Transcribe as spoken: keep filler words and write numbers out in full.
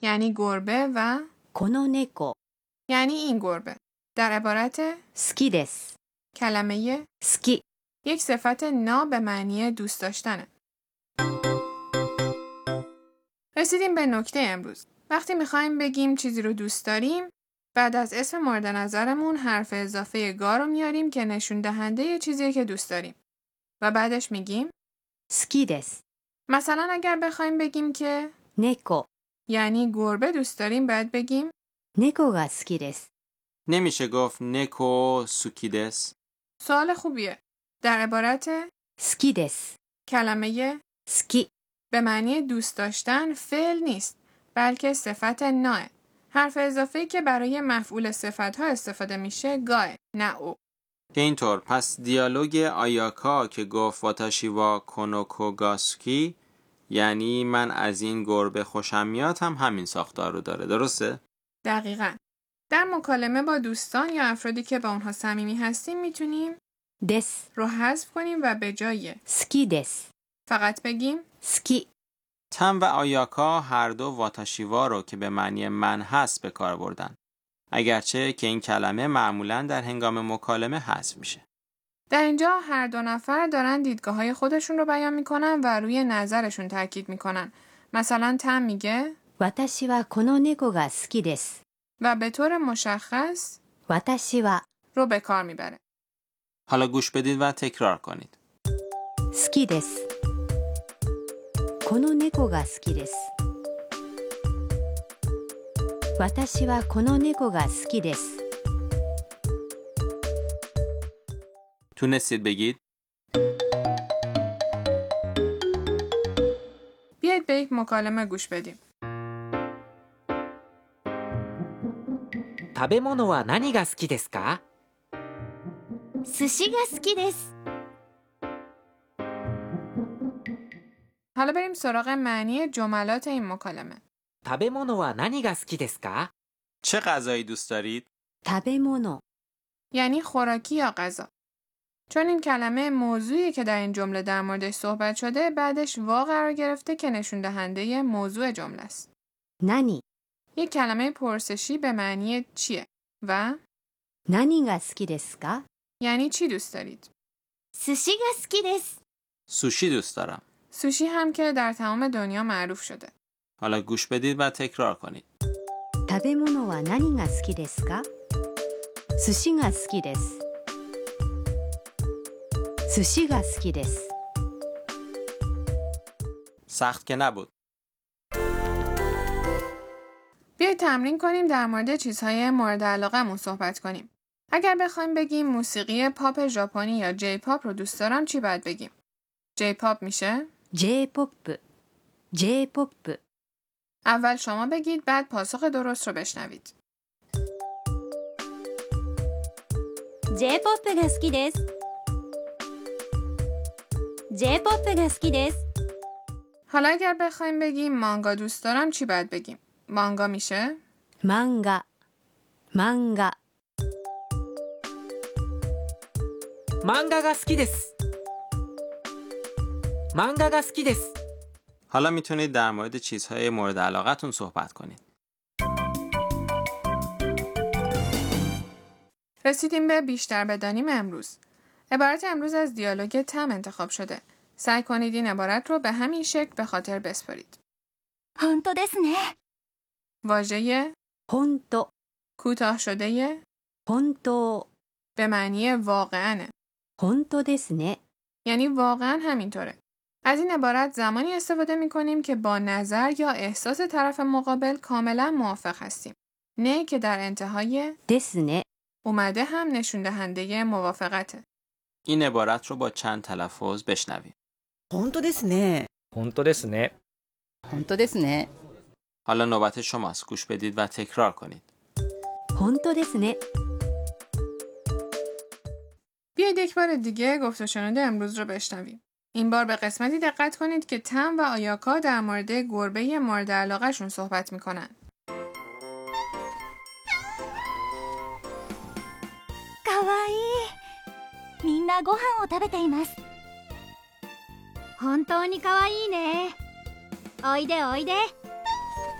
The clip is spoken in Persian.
یعنی گربه و この猫 یعنی این گربه. در عبارت 好きです کلمه 好き یک صفت نا به معنی دوست داشتنه. رسیدیم به نکته امروز. وقتی میخوایم بگیم چیزی رو دوست داریم، بعد از اسم مورد نظرمون حرف اضافه گا رو میاریم که نشون دهنده چیزیه که دوست داریم. و بعدش میگیم 好きです مثلا اگر بخوایم بگیم که 猫 یعنی گربه دوست داریم، باید بگیم 猫が好きです نمیشه گفت نکو سوکیدس؟ سوال خوبیه. در عبارت 好きです کلمه 好き به معنی دوست داشتن فعل نیست، بلکه صفت ناه. حرف اضافه‌ای که برای مفعول صفت‌ها استفاده میشه گاه، نه او. که اینطور پس دیالوگ آیاکا که گفت واتاشی وا کونوکو گاسکی یعنی من از این گربه خوشم میاد هم همین ساختار رو داره، درسته؟ دقیقاً. در مکالمه با دوستان یا افرادی که با اونها صمیمی هستیم میتونیم です رو حذف کنیم و به جای 好きです فقط بگیم 好き تم و آیاکا هر دو واتاشیوا رو که به معنی من هست به کار بردن، اگرچه که این کلمه معمولاً در هنگام مکالمه حذف میشه. در اینجا هر دو نفر دارن دیدگاه‌های خودشون رو بیان میکنن و روی نظرشون تاکید میکنن. مثلا تم میگه 私はこの猫が好きです و به طور مشخص 私は رو به کار میبره. حالا گوش بدید و تکرار کنید. 好きですこの猫が好きです私はこの猫が好きです تونستید بگید؟ بیایید به یک مکالمه گوش بدیم. 食べ物は何が好きですか？ 寿司が好きです حالا بریم سراغ معنی جملات این مکالمه. 食べ物は何が好きですか？ چه غذایی دوست دارید؟ 食べ物 یعنی خوراکی یا غذا. چون این کلمه موضوعی که در این جمله در موردش صحبت شده بعدش وا قرار گرفته که نشون دهنده موضوع جمله است. 何 یک کلمه پرسشی به معنی چیه و 何が好きですか یعنی چی دوست دارید. 寿司が好きです سوشی دوست دارم. سوشی هم که در تمام دنیا معروف شده. حالا گوش بدید و تکرار کنید. 食べ物は何が好きですか寿司が好きです寿司が好きです سخت که نبود. بیایید تمرین کنیم در مورد چیزهای مورد علاقه‌مون صحبت کنیم. اگر بخوایم بگیم موسیقی پاپ ژاپنی یا جی پاپ رو دوست دارم چی باید بگیم؟ جی پاپ میشه جی پاپ جی پاپ اول شما بگید بعد پاسخ درست رو بشنوید. جی پاپ が好きです جی پاپ が好きです حالا اگر بخوایم بگیم مانگا دوست دارم چی باید بگیم؟ مانگا میشه 漫画漫画漫画が好きです漫画が好きです حالا میتونید در مورد چیزهای مورد علاقتون صحبت کنید. رسیدیم به بیشتر بدانیم امروز. عبارت امروز از دیالوگ تم انتخاب شده. سعی کنید این عبارت رو به همین شکل به خاطر بسپارید. 本当ですね واژه 本当 کوتاه شده 本当 به معنی واقعاً، 本当ですね یعنی واقعاً همینطوره. از این عبارت زمانی استفاده می کنیم که با نظر یا احساس طرف مقابل کاملا موافق هستیم. نه که در انتهای ですね اومده هم نشون دهنده موافقته. این عبارت رو با چند تلفظ بشنویم. 本当ですね。 本当ですね本当ですね。 حالا نوبت شماست. گوش بدید و تکرار کنید. 本当ですね بیایید یک بار دیگه گفت و شنود امروز رو بشنویم. این بار به قسمتی دقت کنید که تم و آیاکا در مورد گربه مورد علاقه شون صحبت میکنن. かわいいみんなご飯を食べています本当にかわいいねおいでおいで